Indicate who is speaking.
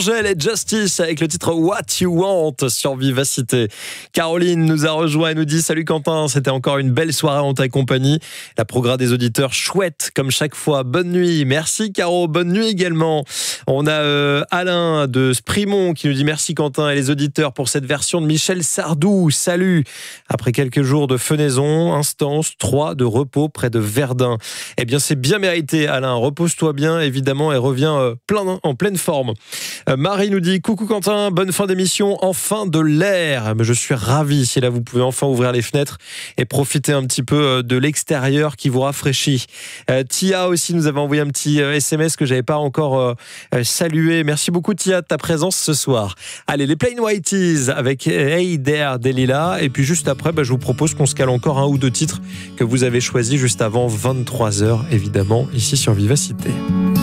Speaker 1: Angèle et Justice avec le titre What You Want sur Vivacité. Caroline nous a rejoint et nous dit: salut Quentin, c'était encore une belle soirée en ta compagnie. La progrès des auditeurs chouette comme chaque fois. Bonne nuit. Merci Caro, bonne nuit également. On a Alain de Sprimont qui nous dit: merci Quentin et les auditeurs pour cette version de Michel Sardou. Salut. Après quelques jours de fenaison, instance 3 de repos près de Verdun. Eh bien c'est bien mérité Alain, repose-toi bien évidemment et reviens en pleine forme. Marie nous dit: coucou Quentin, bonne fin d'émission, enfin de l'air. Je suis ravi, si là vous pouvez enfin ouvrir les fenêtres et profiter un petit peu de l'extérieur qui vous rafraîchit. Tia aussi nous avait envoyé un petit SMS que j'avais pas encore salué. Merci beaucoup Tia de ta présence ce soir. Allez, les Plain Whiteys avec Hey There Delilah, et puis juste après je vous propose qu'on se cale encore un ou deux titres que vous avez choisis juste avant 23h évidemment ici sur Vivacité.